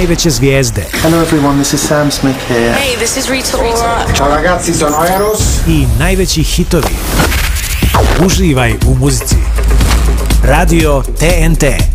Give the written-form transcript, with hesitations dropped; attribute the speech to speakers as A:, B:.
A: najveće zvijezde.
B: Hello everyone, this is Sam Smith here.
C: Hey, this is Rita Ora.
D: Ciao ragazzi, sono Eros.
A: I najveći hitovi. Uživaj u muzici. Radio TNT.